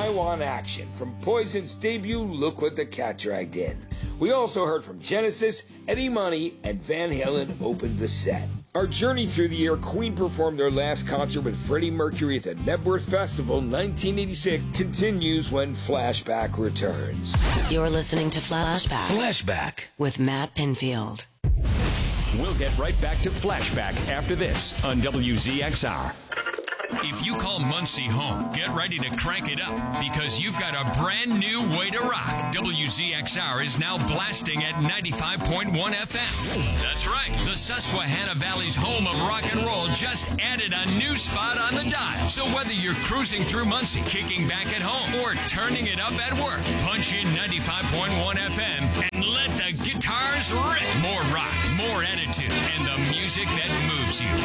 I Want Action from Poison's debut Look What the Cat Dragged In. We also heard from Genesis, Eddie Money, and Van Halen opened the set. Our journey through the year, Queen performed their last concert with Freddie Mercury at the Knebworth Festival 1986 continues when Flashback returns. You're listening to Flashback with Matt Pinfield. We'll get right back to Flashback after this on WZXR. If you call Muncie home, get ready to crank it up because you've got a brand new way to rock. WZXR is now blasting at 95.1 FM. That's right. The Susquehanna Valley's home of rock and roll just added a new spot on the dial. So whether you're cruising through Muncie, kicking back at home, or turning it up at work, punch in 95.1 FM and let the guitars rip. More rock, more attitude, and the music that moves you.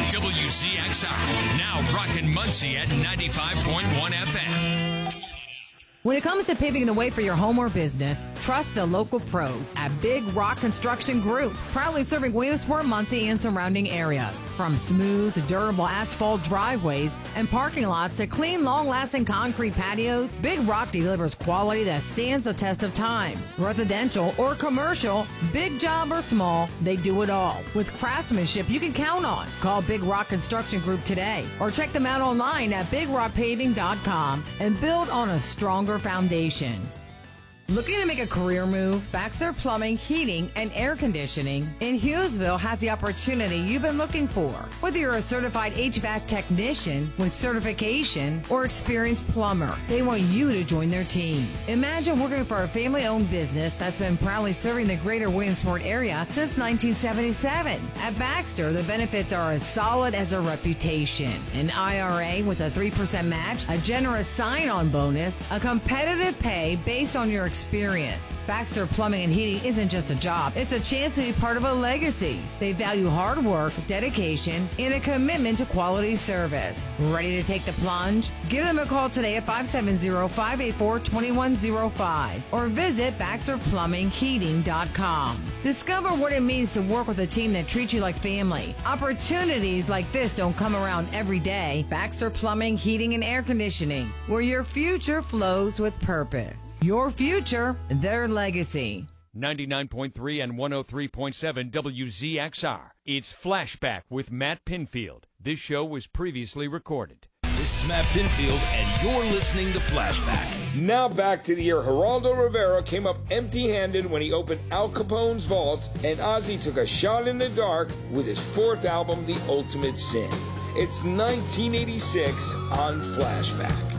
WZXR, now rockin' Muncie at 95.1 FM. When it comes to paving the way for your home or business, trust the local pros at Big Rock Construction Group, proudly serving Williamsport, Muncie, and surrounding areas. From smooth, durable asphalt driveways and parking lots to clean, long-lasting concrete patios, Big Rock delivers quality that stands the test of time. Residential or commercial, big job or small, they do it all. With craftsmanship you can count on. Call Big Rock Construction Group today or check them out online at BigRockPaving.com and build on a stronger foundation. Looking to make a career move? Baxter Plumbing, Heating, and Air Conditioning in Hughesville has the opportunity you've been looking for. Whether you're a certified HVAC technician with certification or experienced plumber, they want you to join their team. Imagine working for a family-owned business that's been proudly serving the greater Williamsport area since 1977. At Baxter, the benefits are as solid as a reputation. An IRA with a 3% match, a generous sign-on bonus, a competitive pay based on your experience. Baxter Plumbing and Heating isn't just a job, it's a chance to be part of a legacy. They value hard work, dedication, and a commitment to quality service. Ready to take the plunge? Give them a call today at 570-584-2105 or visit BaxterPlumbingHeating.com. Discover what it means to work with a team that treats you like family. Opportunities like this don't come around every day. Baxter Plumbing, Heating, and Air Conditioning, where your future flows with purpose. Your future, their legacy. 99.3 and 103.7 WZXR. It's Flashback with Matt Pinfield. This show was previously recorded. This is Matt Pinfield, and you're listening to Flashback. Now back to the year Geraldo Rivera came up empty-handed when he opened Al Capone's vaults, and Ozzy took a shot in the dark with his fourth album, The Ultimate Sin. It's 1986 on Flashback.